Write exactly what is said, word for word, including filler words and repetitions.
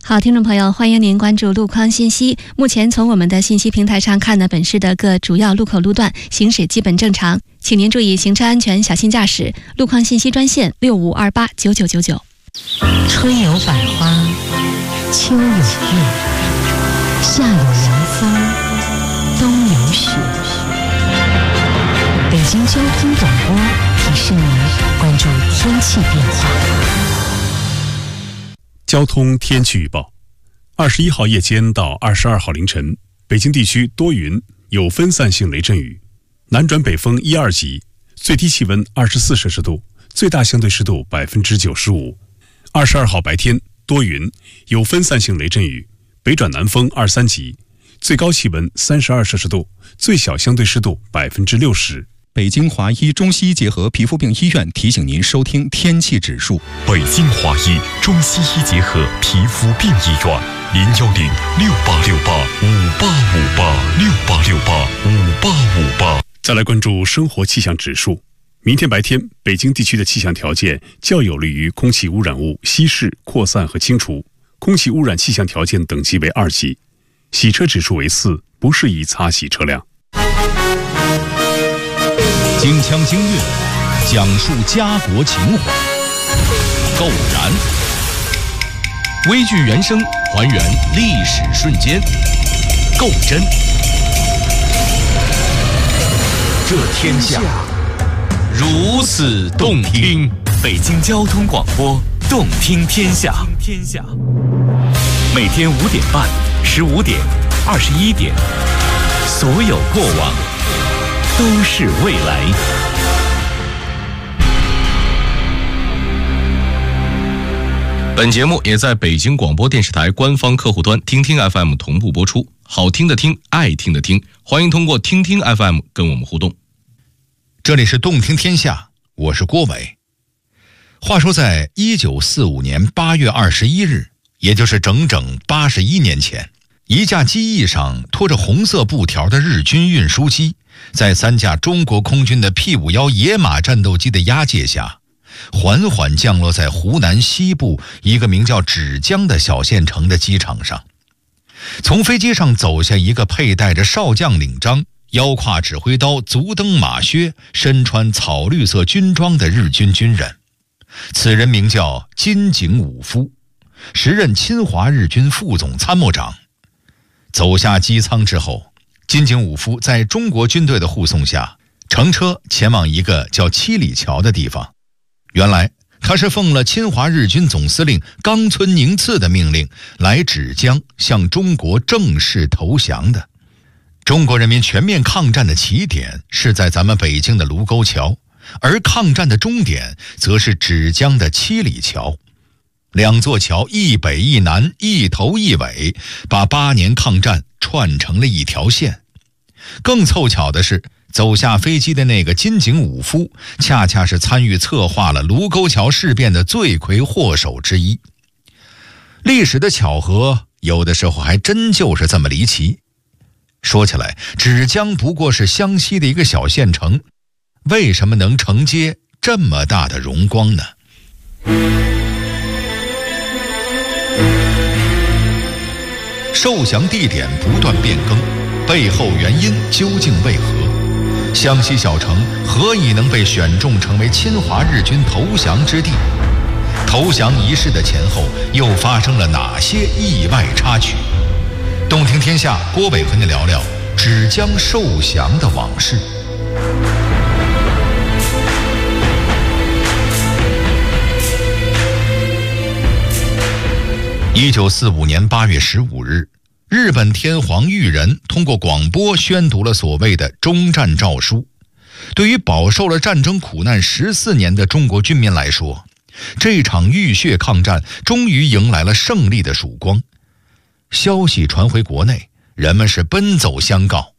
好，听众朋友，欢迎您关注路况信息。目前从我们的信息平台上看呢，本市的各主要路口路段行驶基本正常，请您注意行车安全，小心驾驶。路况信息专线六五二八九九九九。 春有百花，秋有月，夏有凉风，冬有雪。北京交通广播提示您关注天气变化。 交通天气预报：二十一号夜间到二十二号凌晨，北京地区多云，有分散性雷阵雨，南转北风一二级，最低气温二十四摄氏度，最大相对湿度百分之九十五。二十二号白天多云，有分散性雷阵雨，北转南风二三级，最高气温三十二摄氏度，最小相对湿度百分之六十。 北京华医中西医结合皮肤病医院提醒您收听天气指数。 北京华医中西医结合皮肤病医院，零幺零六八六八五八五八六八六八五八五八。 再来关注生活气象指数。明天白天，北京地区的气象条件较有利于空气污染物稀释、扩散和清除，空气污染气象条件等级为二级，洗车指数为四，不适宜擦洗车辆。 京腔京韵，讲述家国情怀，购燃，微剧原声还原历史瞬间，购真，这天下如此动听。 北京交通广播，动听天下。天下，每天五点半、十五点、二十一点，所有过往都是未来。 本节目也在北京广播电视台官方客户端听听 F M 同步播出，好听的听，爱听的听，欢迎通过听听 F M 跟我们互动。这里是动听天下，我是郭伟。话说在一九四五年八月二十一日，也就是整整八十一年前，一架机翼上拖着红色布条的日军运输机，在三架中国空军的 P 五十一野马战斗机的押解下，缓缓降落在湖南西部一个名叫芷江的小县城的机场上。从飞机上走下一个佩戴着少将领章、腰挎指挥刀、足蹬马靴、身穿草绿色军装的日军军人，此人名叫金井武夫，时任侵华日军副总参谋长。走下机舱之后，金井武夫在中国军队的护送下，乘车前往一个叫七里桥的地方。原来他是奉了侵华日军总司令冈村宁次的命令，来芷江向中国正式投降的。中国人民全面抗战的起点是在咱们北京的卢沟桥，而抗战的终点则是芷江的七里桥。两座桥一北一南，一头一尾，把八年抗战串成了一条线。更凑巧的是，走下飞机的那个金井武夫，恰恰是参与策划了卢沟桥事变的罪魁祸首之一。历史的巧合，有的时候还真就是这么离奇。说起来，芷江不过是湘西的一个小县城，为什么能承接这么大的荣光呢？受降地点不断变更，背后原因究竟为何？湘西小城何以能被选中成为侵华日军投降之地？投降仪式的前后又发生了哪些意外插曲？动听天下，郭伟和你聊聊芷江受降的往事。一九四五年八月十五日，日本天皇裕仁通过广播宣读了所谓的终战诏书。对于饱受了战争苦难十四年的中国军民来说，这场浴血抗战终于迎来了胜利的曙光。消息传回国内，人们是奔走相告，